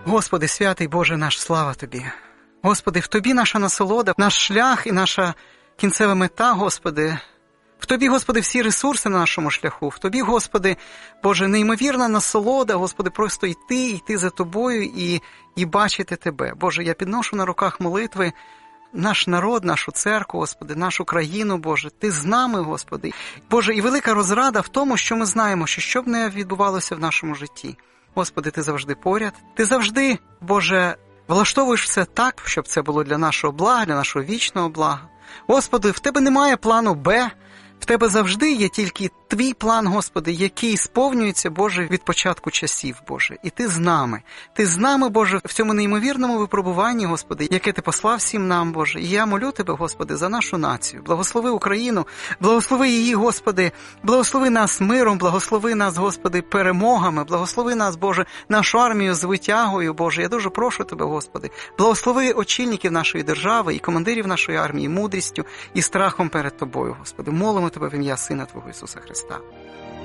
Господи, святий Боже наш, слава Тобі. Господи, в Тобі наша насолода, наш шлях і наша кінцева мета, Господи. В Тобі, Господи, всі ресурси на нашому шляху. В Тобі, Господи, Боже, неймовірна насолода, Господи, просто йти за Тобою і бачити Тебе. Боже, я підношу на руках молитви наш народ, нашу церкву, Господи, нашу країну, Боже. Ти з нами, Господи. Боже, і велика розрада в тому, що ми знаємо, що б не відбувалося в нашому житті. Господи, Ти завжди поряд. Ти завжди, Боже, влаштовуєш все так, щоб це було для нашого блага, для нашого вічного блага. Господи, в Тебе немає плану Б, в Тебе завжди є тільки Твій план, Господи, який сповнюється, Боже, від початку часів, Боже. І Ти з нами. Ти з нами, Боже, в цьому неймовірному випробуванні, Господи, яке Ти послав всім нам, Боже. І я молю Тебе, Господи, за нашу націю. Благослови Україну, благослови її, Господи, благослови нас миром, благослови нас, Господи, перемогами, благослови нас, Боже, нашу армію з витягою, Боже. Я дуже прошу Тебе, Господи, благослови очільників нашої держави і командирів нашої армії мудрістю і страхом перед Тобою, Господи. Молимо Тебе в ім'я Сина Твого Ісуса Христа.